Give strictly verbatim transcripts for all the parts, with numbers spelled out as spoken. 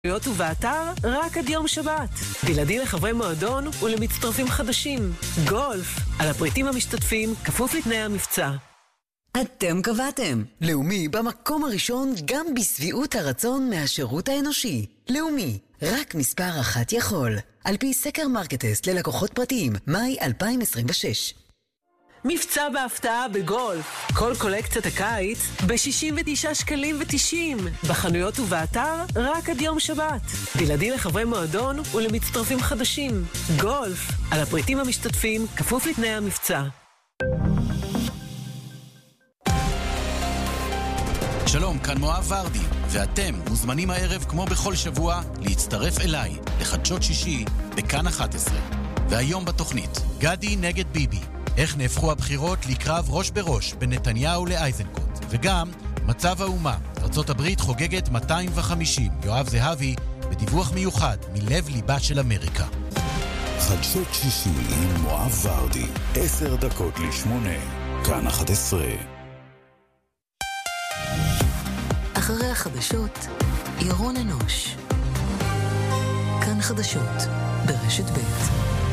ובאתר רק עד יום שבת. בלעדי לחברי מועדון ולמצטרפים חדשים. גולף, על הפריטים המשתתפים, כפוף לתנאי המבצע. אתם קבעתם. לאומי במקום הראשון גם בסביעות הרצון מהשירות האנושי. לאומי, רק מספר אחת יכול. על פי סקר מרקטסט ללקוחות פרטיים, מאי אלפיים עשרים ושש. מבצע בהפתעה בגולף. כל קולקציית הקיץ ב-שישים ותשעה שקלים ותשעים. בחנויות ובאתר רק עד יום שבת. בלעדי לחברי מועדון ולמצטרפים חדשים. גולף, על הפריטים המשתתפים, כפוף לתנאי המבצע. שלום, כאן מואב ורדי, ואתם מוזמנים הערב כמו בכל שבוע להצטרף אליי לחדשות שישי בכאן אחת עשרה. והיום בתוכנית, גדי נגד ביבי. איך נהפכו הבחירות לקרב ראש בראש בין נתניהו לאייזנקוט. וגם מצב האומה. ארצות הברית חוגגת מאתיים וחמישים. יואב זהבי בדיווח מיוחד מלב ליבה של אמריקה. חדשות שישי עם מואב ורדי. עשר דקות לשמונה. כאן אחת עשרה. אחרי החדשות, ירון אנוש. כאן חדשות, ברשת ב'.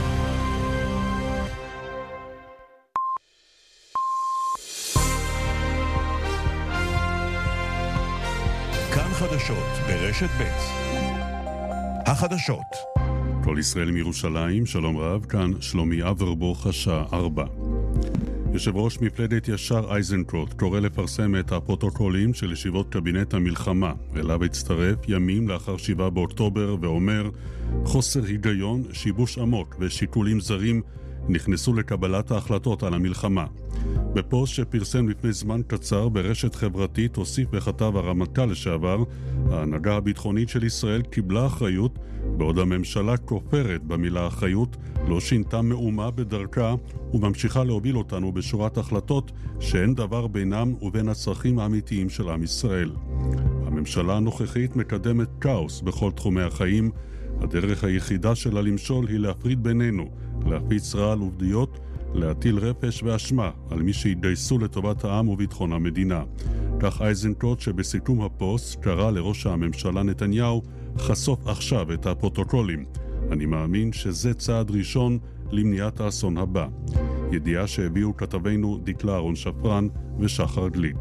כאן חדשות, ברשת ב'. החדשות. כל ישראל מירושלים, שלום רב, כאן שלומי אברבוך, השעה ארבע. יושב ראש מפלגת ישר אייזנקוט קורא לפרסם את הפרוטוקולים של ישיבות קבינט המלחמה, אליו הצטרף ימים לאחר שבעה באוקטובר ואומר חוסר היגיון, שיבוש עמוק ושיקולים זרים נכנסו לקבלת ההחלטות על המלחמה. בפוסט שפרסם לפני זמן קצר ברשת חברתית הוסיף וכתב הרמטכ"ל לשעבר, ההנהגה הביטחונית של ישראל קיבלה אחריות, בעוד הממשלה כופרת במילה אחריות, לא שינתה מאומה בדרכה וממשיכה להוביל אותנו בשורת החלטות שאין דבר בינם ובין הצרכים האמיתיים של עם ישראל. הממשלה הנוכחית מקדמת כאוס בכל תחומי החיים. הדרך היחידה שלה למשול היא להפריד בינינו, להפיץ רעל ובדיות, להטיל רפש ואשמה על מי שהתגייסו לטובת העם וביטחון המדינה. כך אייזנקוט שבסיכום הפוסט קרא לראש הממשלה נתניהו חשוף עכשיו את הפרוטוקולים. אני מאמין שזה צעד ראשון למניעת האסון הבא. ידיעה שהביאו כתבינו דקלה אהרון שפרן ושחר גליק.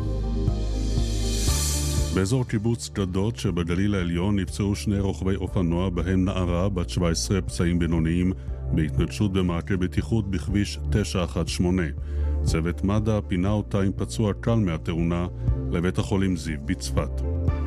באזור קיבוץ גדות שבגליל העליון נפצעו שני רוכבי אופנוע בהם נערה בת שבע עשרה פצעים בינוניים בהתנגשות במעקה בטיחות בכביש תשע אחת שמונה. צוות מד"א פינה אותה עם פצוע קל מהתאונה לבית החולים זיו בצפת.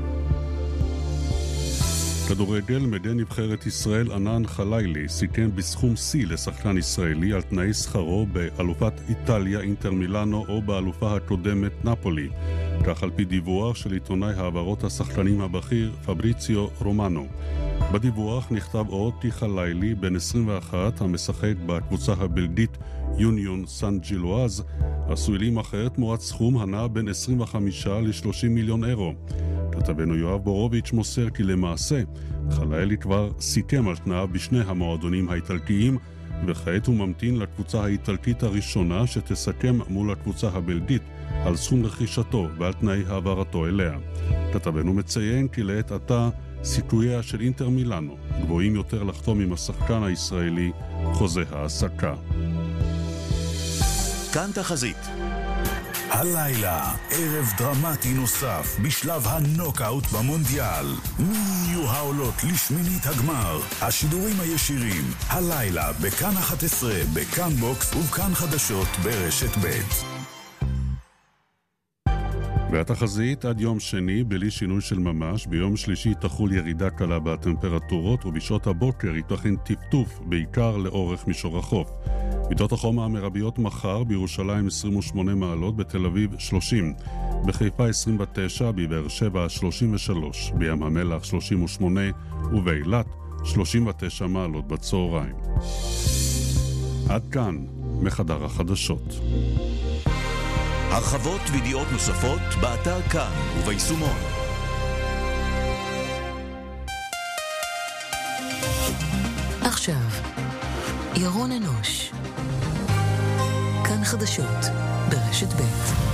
כדורגל, מגן נבחרת ישראל ענן חלילי סיכן בסכום C לשחקן ישראלי על תנאי שכרו באלופת איטליה אינטר מילאנו או באלופה הקודמת נפולי. כך על פי דיווח של עיתונאי העברות השחקנים הבכיר פבריציו רומנו. בדיווח נכתב עוד כי חלילי בן עשרים ואחת המשחק בקבוצה הבלגית יוניון סן ג'ילואז עשוי להימכר תמורת סכום הנע בין עשרים וחמישה לשלושים מיליון אירו. כתבנו יואב בורוביץ' מוסר כי למעשה חלילי כבר סיכם על תנאיו בשני המועדונים האיטלקיים וכעת הוא ממתין לקבוצה האיטלקית הראשונה שתסכם מול הקבוצה הבלגית על סכום רכישתו ועל תנאי העברתו אליה. כתבנו מציין כי לעת עתה סיכוייה של אינטר מילאנו גבוהים יותר לחתום עם השחקן הישראלי חוזה העסקה. כאן תחזית. הלילה, ערב דרמטי נוסף בשלב הנוקאוט במונדיאל. מי יהיו העולות לשמינית הגמר? השידורים הישירים, הלילה בכאן אחת עשרה, בכאן בוקס ובכאן חדשות ברשת ב'. והתחזית עד יום שני בלי שינוי של ממש, ביום שלישי תחול ירידה קלה בטמפרטורות ובשעות הבוקר ייתכן טפטוף בעיקר לאורך מישור החוף. מידות החום המרביות מחר בירושלים עשרים ושמונה מעלות, בתל אביב שלושים, בחיפה עשרים ותשע, בבאר שבע שלושים ושלוש, בים המלח שלושים ושמונה ובאילת שלושים ותשע מעלות בצהריים. עד כאן מחדר החדשות. הרחבות וידיעות נוספות באתר כאן וביישומון. עכשיו, ירון אנוש. כאן חדשות ברשת ב'.